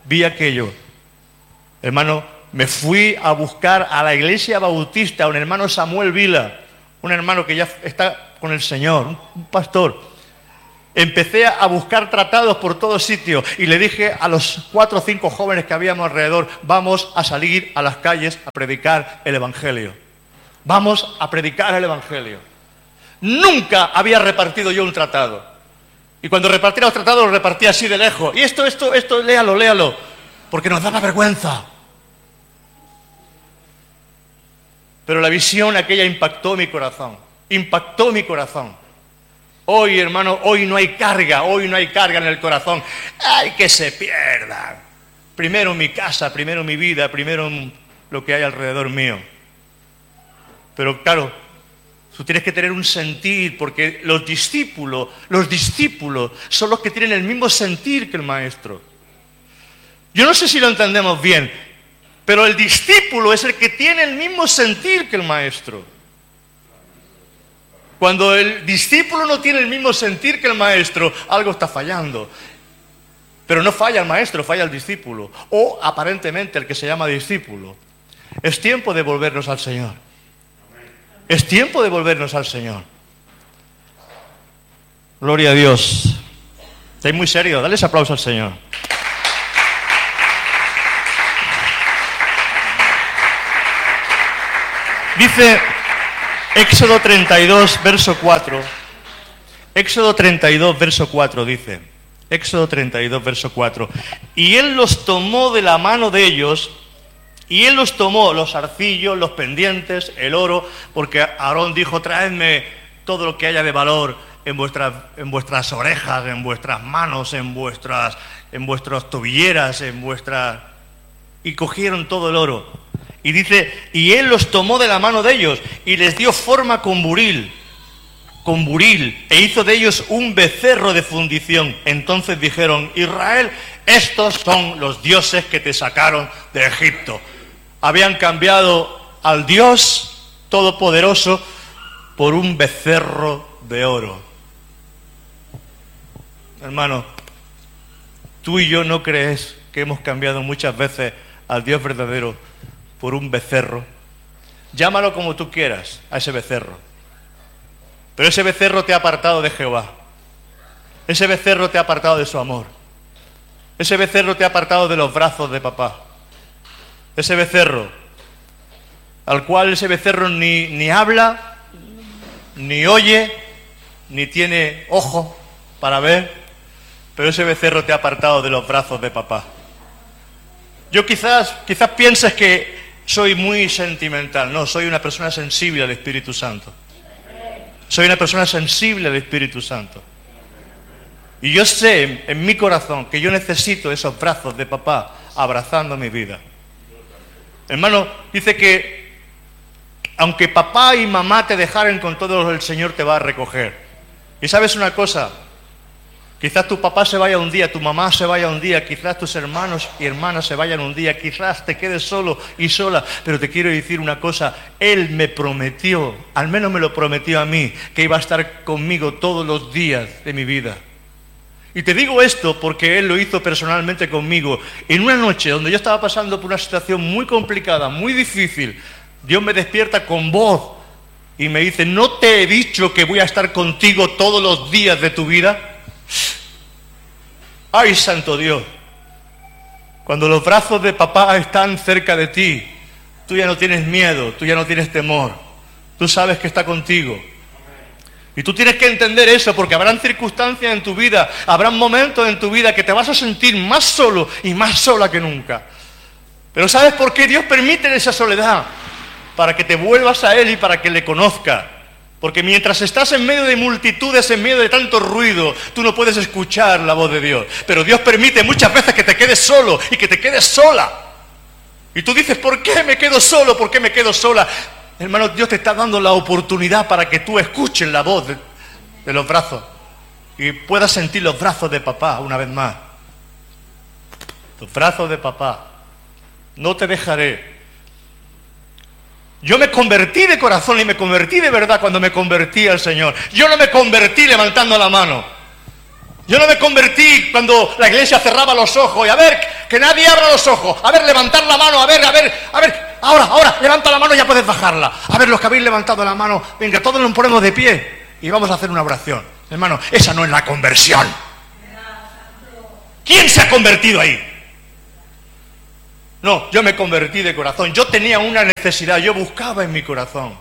vi aquello. Hermano, me fui a buscar a la iglesia bautista, a un hermano Samuel Vila, un hermano que ya está con el Señor, un pastor. Empecé a buscar tratados por todos sitios y le dije a los 4 o 5 jóvenes que habíamos alrededor, vamos a salir a las calles a predicar el Evangelio. Vamos a predicar el Evangelio. Nunca había repartido yo un tratado. Y cuando repartía los tratados, los repartía así de lejos. Y esto, léalo, porque nos daba vergüenza. Pero la visión aquella impactó mi corazón. Hoy, hermano, hoy no hay carga en el corazón. ¡Ay, que se pierda! Primero mi casa, primero mi vida, primero lo que hay alrededor mío. Pero claro, tú tienes que tener un sentir, porque los discípulos son los que tienen el mismo sentir que el maestro. Yo no sé si lo entendemos bien, pero el discípulo es el que tiene el mismo sentir que el maestro. Cuando el discípulo no tiene el mismo sentir que el maestro, algo está fallando. Pero no falla el maestro, falla el discípulo. O aparentemente el que se llama discípulo. Es tiempo de volvernos al Señor. Es tiempo de volvernos al Señor. Gloria a Dios. Estáis muy serios, dale ese aplauso al Señor. Dice Éxodo 32, verso 4. Éxodo 32, verso 4 dice. Éxodo 32, verso 4. Y él los tomó de la mano de ellos, y él los tomó, los arcillos, los pendientes, el oro, porque Aarón dijo, traedme todo lo que haya de valor en vuestras orejas, en vuestras manos, en vuestras tobilleras, y cogieron todo el oro. Y dice, y él los tomó de la mano de ellos y les dio forma con buril, e hizo de ellos un becerro de fundición. Entonces dijeron, Israel, estos son los dioses que te sacaron de Egipto. Habían cambiado al Dios Todopoderoso por un becerro de oro. Hermano, tú y yo no crees que hemos cambiado muchas veces al Dios verdadero por un becerro. Llámalo como tú quieras a ese becerro. Pero ese becerro te ha apartado de Jehová. Ese becerro te ha apartado de su amor. Ese becerro te ha apartado de los brazos de papá. Ese becerro, al cual ese becerro ni habla, ni oye, ni tiene ojo para ver, pero ese becerro te ha apartado de los brazos de papá. Yo quizás pienses que soy muy sentimental. No, soy una persona sensible al Espíritu Santo. Soy una persona sensible al Espíritu Santo. Y yo sé en mi corazón que yo necesito esos brazos de papá abrazando mi vida. Hermano, dice que aunque papá y mamá te dejaren con todo, el Señor te va a recoger. Y sabes una cosa, quizás tu papá se vaya un día, tu mamá se vaya un día, quizás tus hermanos y hermanas se vayan un día, quizás te quedes solo y sola, pero te quiero decir una cosa, Él me prometió, al menos me lo prometió a mí, que iba a estar conmigo todos los días de mi vida. Y te digo esto porque Él lo hizo personalmente conmigo. En una noche donde yo estaba pasando por una situación muy complicada, muy difícil, Dios me despierta con voz y me dice, ¿no te he dicho que voy a estar contigo todos los días de tu vida? ¡Ay, santo Dios! Cuando los brazos de papá están cerca de ti, tú ya no tienes miedo, tú ya no tienes temor. Tú sabes que está contigo. Y tú tienes que entender eso, porque habrán circunstancias en tu vida, habrán momentos en tu vida que te vas a sentir más solo y más sola que nunca. Pero ¿sabes por qué Dios permite esa soledad? Para que te vuelvas a Él y para que le conozcas. Porque mientras estás en medio de multitudes, en medio de tanto ruido, tú no puedes escuchar la voz de Dios. Pero Dios permite muchas veces que te quedes solo y que te quedes sola. Y tú dices, ¿por qué me quedo solo? ¿Por qué me quedo sola? Hermano, Dios te está dando la oportunidad para que tú escuches la voz de los brazos y puedas sentir los brazos de papá una vez más. Los brazos de papá. No te dejaré. Yo me convertí de corazón y me convertí de verdad cuando me convertí al Señor. Yo no me convertí levantando la mano. Yo no me convertí cuando la iglesia cerraba los ojos y a ver, Que nadie abra los ojos. A ver, levantar la mano, a ver. Ahora, levanta la mano y ya puedes bajarla. A ver, los que habéis levantado la mano, venga, todos nos ponemos de pie y vamos a hacer una oración. Hermano, esa no es la conversión. ¿Quién se ha convertido ahí? No, yo me convertí de corazón. Yo tenía una necesidad, yo buscaba en mi corazón.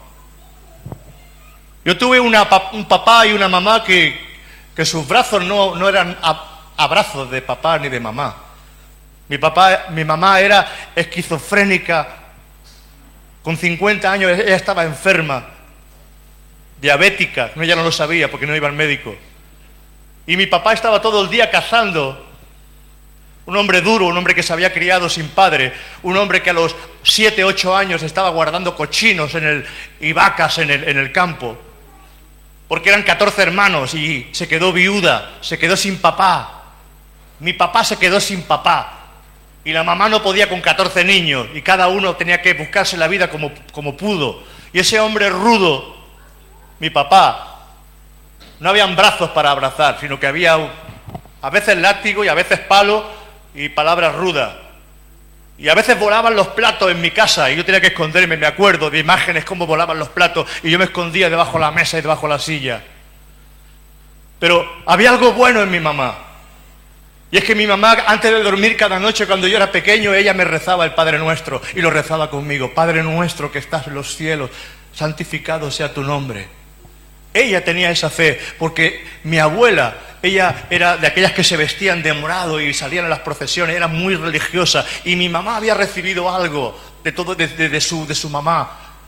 Yo tuve un papá y una mamá que sus brazos no eran abrazos de papá ni de mamá. Mi mamá era esquizofrénica. Con 50 años ella estaba enferma, diabética. No, ella no lo sabía porque no iba al médico. Y mi papá estaba todo el día cazando. Un hombre duro, un hombre que se había criado sin padre, un hombre que a los 7, 8 años estaba guardando cochinos y vacas en el campo, porque eran 14 hermanos y se quedó viuda, se quedó sin papá. Mi papá se quedó sin papá y la mamá no podía con 14 niños y cada uno tenía que buscarse la vida como pudo. Y ese hombre rudo, mi papá, no habían brazos para abrazar, sino que había a veces látigo y a veces palo y palabras rudas. Y a veces volaban los platos en mi casa y yo tenía que esconderme. Me acuerdo de imágenes cómo volaban los platos y yo me escondía debajo de la mesa y debajo de la silla. Pero había algo bueno en mi mamá. Y es que mi mamá, antes de dormir cada noche cuando yo era pequeño, ella me rezaba el Padre Nuestro y lo rezaba conmigo. Padre Nuestro que estás en los cielos, santificado sea tu nombre. Ella tenía esa fe porque mi abuela, ella era de aquellas que se vestían de morado y salían a las procesiones, era muy religiosa y mi mamá había recibido algo de su mamá.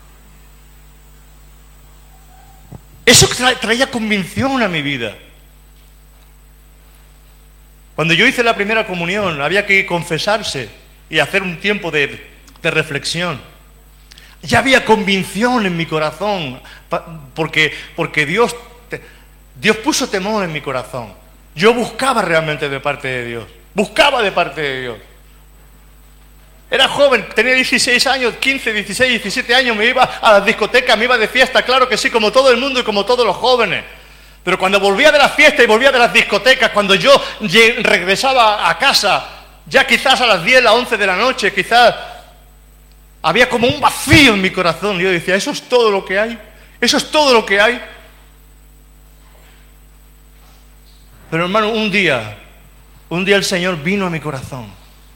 Eso traía convicción a mi vida. Cuando yo hice la primera comunión había que confesarse y hacer un tiempo de reflexión. Ya había convicción en mi corazón, porque Dios puso temor en mi corazón. Yo buscaba realmente de parte de Dios. Buscaba de parte de Dios. Era joven, tenía 16 años, 15, 16, 17 años, me iba a las discotecas, me iba de fiesta, claro que sí, como todo el mundo y como todos los jóvenes. Pero cuando volvía de la fiesta y volvía de las discotecas, cuando yo regresaba a casa, ya quizás a las 10, las 11 de la noche, quizás había como un vacío en mi corazón. Yo decía, ¿eso es todo lo que hay? ¿Eso es todo lo que hay? Pero hermano, un día el Señor vino a mi corazón.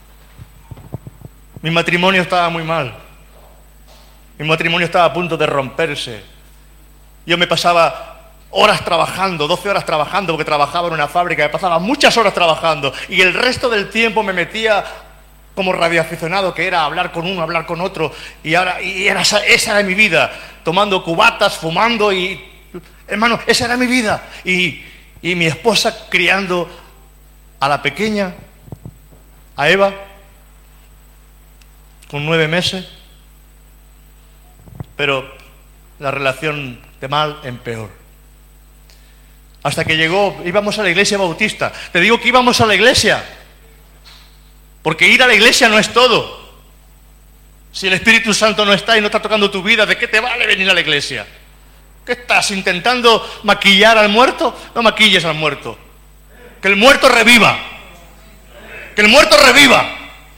Mi matrimonio estaba muy mal. Mi matrimonio estaba a punto de romperse. Yo me pasaba horas trabajando, 12 horas trabajando, porque trabajaba en una fábrica, me pasaba muchas horas trabajando, y el resto del tiempo me metía como radioaficionado, que era hablar con uno, hablar con otro, esa era mi vida, tomando cubatas, fumando, y hermano, esa era mi vida, y mi esposa criando a la pequeña, a Eva, con 9 meses, pero la relación de mal en peor. Hasta que íbamos a la iglesia bautista. Te digo que íbamos a la iglesia, porque ir a la iglesia no es todo. Si el Espíritu Santo no está y no está tocando tu vida, ¿de qué te vale venir a la iglesia? ¿Qué estás intentando maquillar al muerto? No maquilles al muerto. Que el muerto reviva. Que el muerto reviva.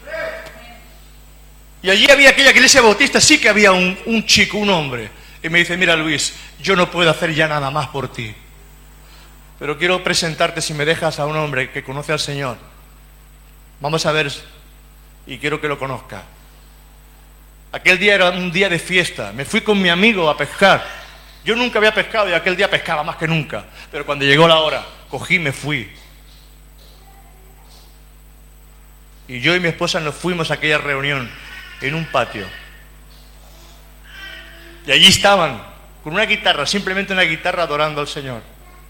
Y allí había aquella iglesia bautista, sí que había un chico, un hombre. Y me dice, mira Luis, yo no puedo hacer ya nada más por ti. Pero quiero presentarte, si me dejas, a un hombre que conoce al Señor. Vamos a ver, y quiero que lo conozca. Aquel día era un día de fiesta. Me fui con mi amigo a pescar. Yo nunca había pescado y aquel día pescaba más que nunca. Pero cuando llegó la hora, cogí y me fui. Y yo y mi esposa nos fuimos a aquella reunión en un patio. Y allí estaban, con una guitarra, simplemente una guitarra, adorando al Señor.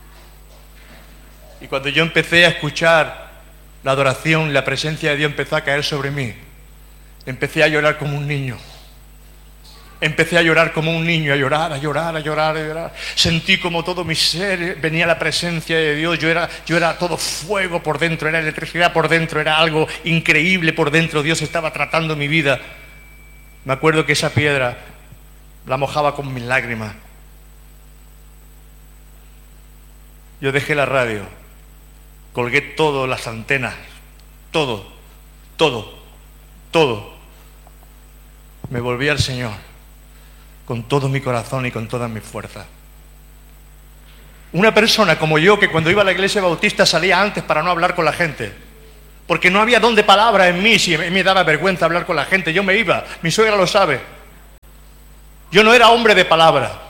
Y cuando yo empecé a escuchar la adoración, la presencia de Dios empezó a caer sobre mí. Empecé a llorar como un niño. Empecé a llorar como un niño, a llorar, a llorar, a llorar, a llorar. Sentí como todo mi ser venía la presencia de Dios. Yo era todo fuego por dentro, era electricidad por dentro, era algo increíble por dentro. Dios estaba tratando mi vida. Me acuerdo que esa piedra la mojaba con mis lágrimas. Yo dejé la radio, colgué todas las antenas, todo todo. Me volví al Señor con todo mi corazón y con todas mis fuerzas. Una persona como yo, que cuando iba a la iglesia bautista salía antes para no hablar con la gente, porque no había don de palabra en mí, si me daba vergüenza hablar con la gente, yo me iba, mi suegra lo sabe. Yo no era hombre de palabra.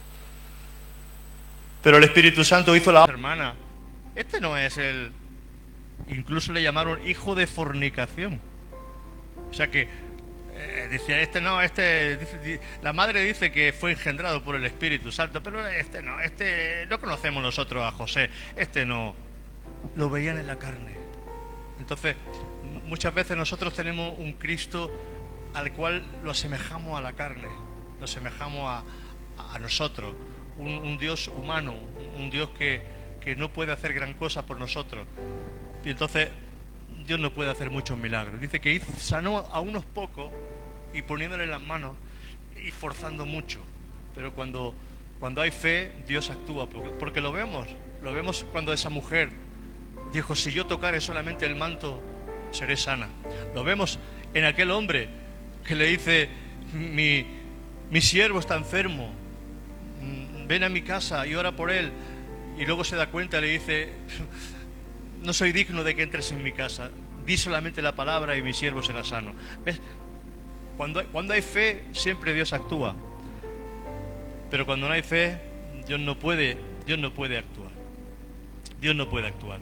Pero el Espíritu Santo hizo la... Hermana, este no es el... Incluso le llamaron hijo de fornicación. O sea que decía, la madre dice que fue engendrado por el Espíritu Santo, pero no conocemos nosotros a José, no, lo veían en la carne. Entonces, muchas veces nosotros tenemos un Cristo al cual lo asemejamos a la carne, lo asemejamos a nosotros, un Dios humano, un Dios que no puede hacer gran cosa por nosotros. Y entonces Dios no puede hacer muchos milagros. Dice que sanó a unos pocos y poniéndole las manos y forzando mucho. Pero cuando hay fe, Dios actúa, porque lo vemos cuando esa mujer dijo, si yo tocare solamente el manto, seré sana. Lo vemos en aquel hombre que le dice, mi siervo está enfermo, ven a mi casa y ora por él. Y luego se da cuenta y le dice, no soy digno de que entres en mi casa, di solamente la palabra y mi siervo será sano. ¿Ves? Cuando hay fe, siempre Dios actúa. Pero cuando no hay fe, Dios no puede actuar. Dios no puede actuar.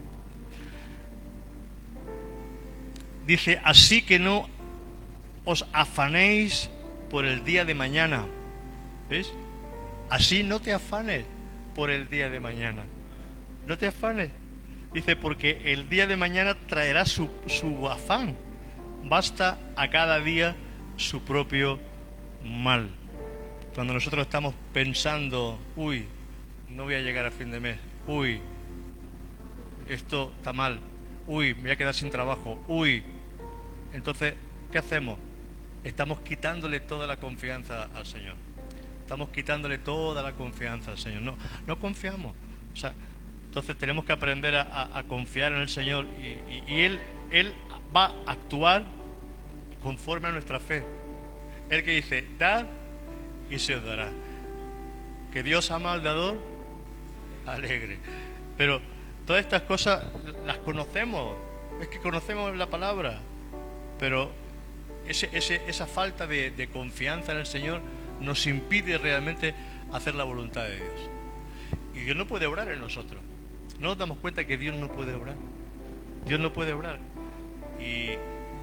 Dice, así que no os afanéis por el día de mañana. ¿Ves? Así no te afanes por el día de mañana. No te afanes. Dice, porque el día de mañana traerá su afán. Basta a cada día su propio mal. Cuando nosotros estamos pensando, uy, no voy a llegar a fin de mes, uy, esto está mal, uy, me voy a quedar sin trabajo, uy, entonces, ¿qué hacemos? Estamos quitándole toda la confianza al Señor. Estamos quitándole toda la confianza al Señor. No confiamos. O sea, entonces tenemos que aprender a confiar en el Señor y Él va a actuar conforme a nuestra fe. Él que dice, dad y se os dará. Que Dios ama al dador alegre. Pero todas estas cosas las conocemos. Es que conocemos la palabra. Pero esa falta de confianza en el Señor nos impide realmente hacer la voluntad de Dios. Y Dios no puede obrar en nosotros. No nos damos cuenta que Dios no puede obrar. Dios no puede obrar. Y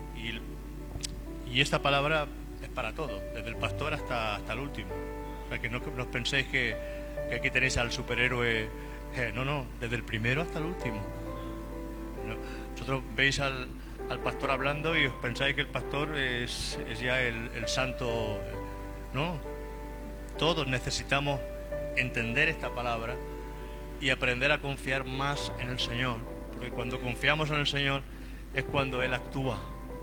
esta palabra es para todos, desde el pastor hasta el último. O sea, que no os penséis que aquí tenéis al superhéroe. No, desde el primero hasta el último. Vosotros veis al pastor hablando y os pensáis que el pastor es ya el santo. No, todos necesitamos entender esta palabra y aprender a confiar más en el Señor, porque cuando confiamos en el Señor es cuando Él actúa,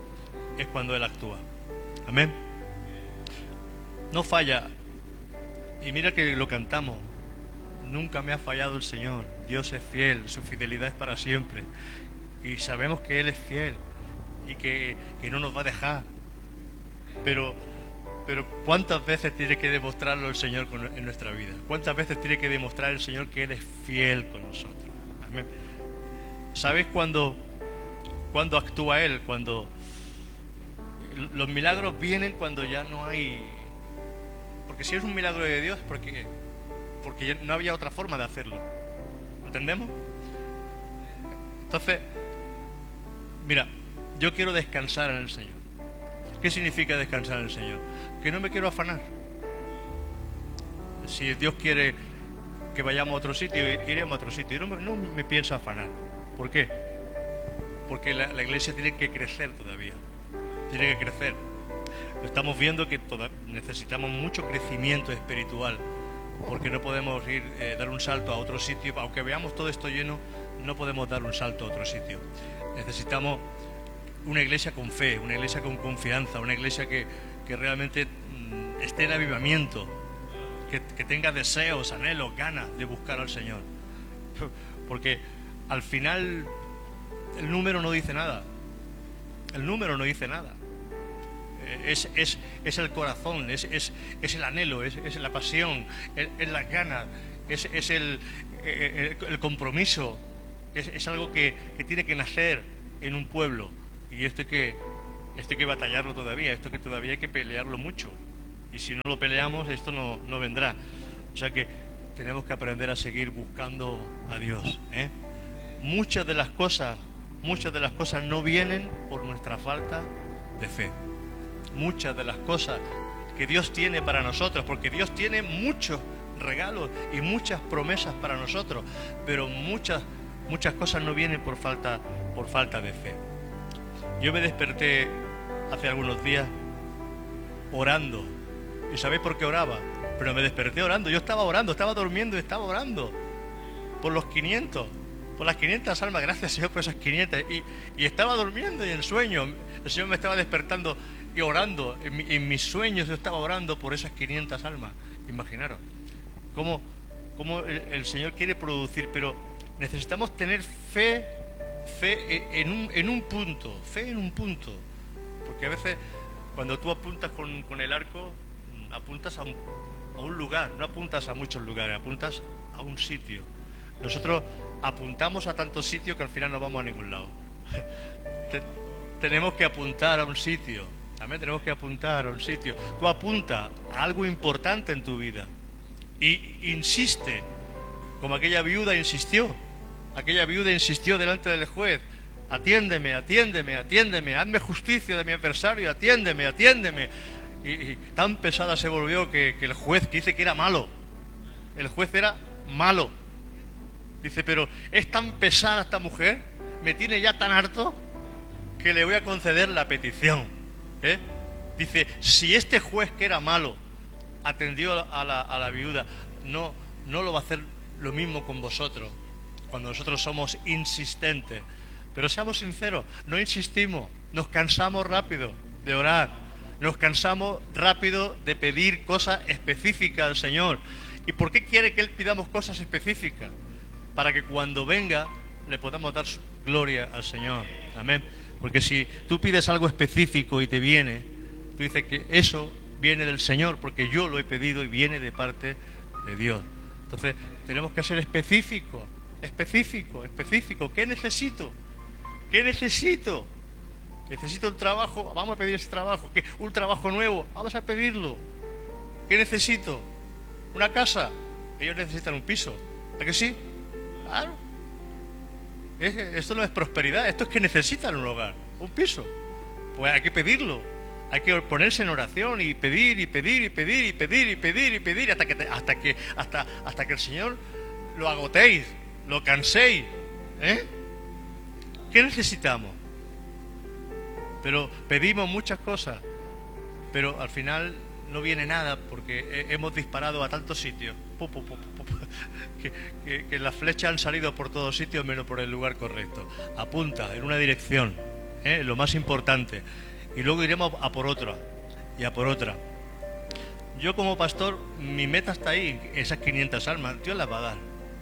amén. No falla, y mira que lo cantamos, nunca me ha fallado el Señor, Dios es fiel, su fidelidad es para siempre, y sabemos que Él es fiel y que no nos va a dejar, pero ¿cuántas veces tiene que demostrarlo el Señor en nuestra vida? ¿Cuántas veces tiene que demostrar el Señor que Él es fiel con nosotros? Amén. ¿Sabes cuándo actúa Él? Cuando los milagros vienen cuando ya no hay... Porque si es un milagro de Dios, porque ya no había otra forma de hacerlo. ¿Entendemos? Entonces, mira, yo quiero descansar en el Señor. ¿Qué significa descansar en el Señor? Que no me quiero afanar. Si Dios quiere que vayamos a otro sitio, iremos a otro sitio. Yo no me pienso afanar. ¿Por qué? Porque la iglesia tiene que crecer todavía. Tiene que crecer. Estamos viendo que necesitamos mucho crecimiento espiritual. Porque no podemos dar un salto a otro sitio. Aunque veamos todo esto lleno, no podemos dar un salto a otro sitio. Necesitamos una iglesia con fe, una iglesia con confianza, una iglesia que realmente esté en avivamiento, que tenga deseos, anhelos, ganas de buscar al Señor. Porque al final el número no dice nada. El número no dice nada. Es el corazón, es el anhelo, es la pasión, es las ganas, es el compromiso, es algo que tiene que nacer en un pueblo. Y esto hay que batallarlo todavía, esto que todavía hay que pelearlo mucho. Y si no lo peleamos, esto no vendrá. O sea que tenemos que aprender a seguir buscando a Dios, ¿eh? Muchas de las cosas no vienen por nuestra falta de fe. Muchas de las cosas que Dios tiene para nosotros, porque Dios tiene muchos regalos y muchas promesas para nosotros, pero muchas cosas no vienen por falta de fe. Yo me desperté hace algunos días orando. ¿Y sabéis por qué oraba? Pero me desperté orando. Yo estaba orando, estaba durmiendo y estaba orando por los 500, por las 500 almas. Gracias, Señor, por esas 500. Y estaba durmiendo y en sueño el Señor me estaba despertando y orando. En mis sueños yo estaba orando por esas 500 almas. Imaginaros cómo el Señor quiere producir, pero necesitamos tener fe en un punto, porque a veces cuando tú apuntas con el arco, apuntas a un lugar, no apuntas a muchos lugares, apuntas a un sitio. Nosotros apuntamos a tantos sitios que al final no vamos a ningún lado. Tenemos que apuntar a un sitio, también tenemos que apuntar a un sitio. Tú apunta a algo importante en tu vida y insiste, como aquella viuda insistió delante del juez: atiéndeme, hazme justicia de mi adversario, atiéndeme. Y tan pesada se volvió que el juez, que dice que era malo, el juez era malo, dice: pero es tan pesada esta mujer, me tiene ya tan harto, que le voy a conceder la petición, ¿eh? Dice: si este juez, que era malo, atendió a la viuda, no lo va a hacer lo mismo con vosotros, cuando nosotros somos insistentes. Pero seamos sinceros, no insistimos, nos cansamos rápido de orar, nos cansamos rápido de pedir cosas específicas al Señor. ¿Y por qué quiere que Él pidamos cosas específicas? Para que cuando venga le podamos dar gloria al Señor. Amén. Porque si tú pides algo específico y te viene, tú dices que eso viene del Señor, porque yo lo he pedido y viene de parte de Dios. Entonces tenemos que ser específicos. ¿Qué necesito? Necesito un trabajo, vamos a pedir ese trabajo. Un trabajo nuevo, vamos a pedirlo. ¿Qué necesito? Una casa. Ellos necesitan un piso. ¿Es que sí? Claro. Esto no es prosperidad, esto es que necesitan un hogar, un piso. Pues hay que pedirlo. Hay que ponerse en oración y pedir hasta que el Señor lo agotéis, lo canséis, ¿eh? ¿Qué necesitamos? Pero pedimos muchas cosas, pero al final no viene nada, porque hemos disparado a tantos sitios que las flechas han salido por todos sitios menos por el lugar correcto. Apunta en una dirección, lo más importante, y luego iremos a por otra y a por otra. Yo como pastor, mi meta está ahí, esas 500 almas. Dios las va a dar.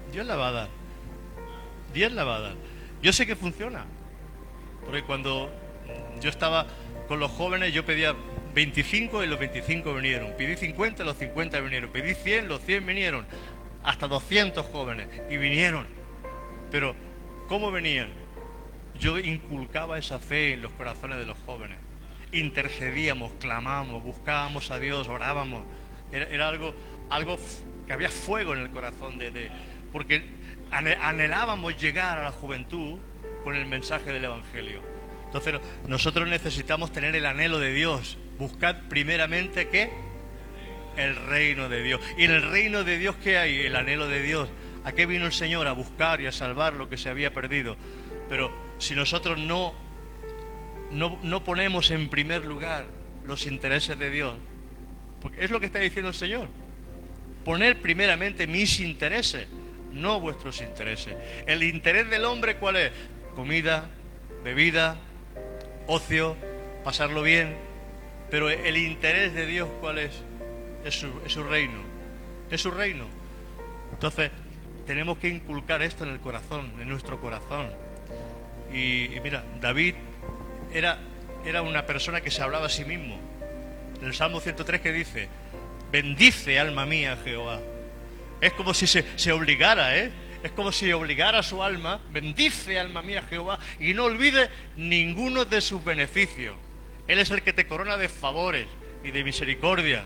Yo sé que funciona, porque cuando yo estaba con los jóvenes, yo pedía 25 y los 25 vinieron, pedí 50 y los 50 vinieron, pedí 100, los 100 vinieron, hasta 200 jóvenes y vinieron. Pero ¿cómo venían? Yo inculcaba esa fe en los corazones de los jóvenes, intercedíamos, clamábamos, buscábamos a Dios, orábamos. Era algo que había fuego en el corazón porque anhelábamos llegar a la juventud con el mensaje del Evangelio. Entonces nosotros necesitamos tener el anhelo de Dios. Buscad primeramente ¿qué? El reino de Dios. Y en el reino de Dios, ¿qué hay? El anhelo de Dios. ¿A qué vino el Señor? A buscar y a salvar lo que se había perdido. Pero si nosotros no ponemos en primer lugar los intereses de Dios, porque es lo que está diciendo el Señor: poner primeramente mis intereses, no vuestros intereses. El interés del hombre, ¿cuál es? Comida, bebida, ocio, pasarlo bien. Pero el interés de Dios, ¿cuál es? Es su reino. Es su reino. Entonces tenemos que inculcar esto en el corazón, en nuestro corazón. Y mira, David era era una persona que se hablaba a sí mismo. En el Salmo 103 que dice, bendice alma mía Jehová. Es como si se obligara, es como si obligara a su alma, bendice alma mía Jehová, y no olvide ninguno de sus beneficios. Él es el que te corona de favores y de misericordia,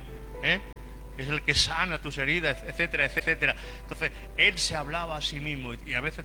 es el que sana tus heridas, etcétera, etcétera. Entonces, él se hablaba a sí mismo, y a veces